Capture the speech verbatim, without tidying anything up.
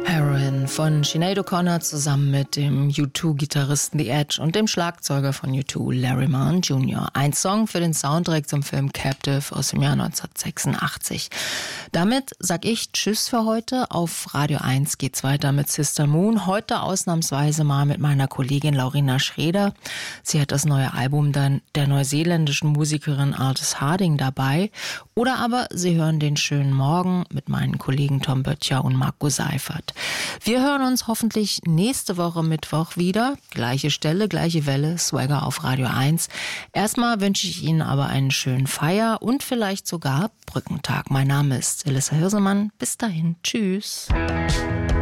Heroin von Sinead O'Connor zusammen mit dem U zwei Gitarristen The Edge und dem Schlagzeuger von U zwei Larry Mullen Junior Ein Song für den Soundtrack zum Film Captive aus dem Jahr neunzehnhundertsechsundachtzig. Damit sag ich Tschüss für heute. Auf Radio eins geht's weiter mit Sister Moon. Heute ausnahmsweise mal mit meiner Kollegin Laurina Schreder. Sie hat das neue Album dann der neuseeländischen Musikerin Aldous Harding dabei. Oder aber Sie hören den schönen Morgen mit meinen Kollegen Tom Böttcher und Marco Seifert. Wir hören uns hoffentlich nächste Woche Mittwoch wieder. Gleiche Stelle, gleiche Welle, Swagger auf Radio eins. Erstmal wünsche ich Ihnen aber einen schönen Feier- und vielleicht sogar Brückentag. Mein Name ist Elissa Hirsemann. Bis dahin. Tschüss.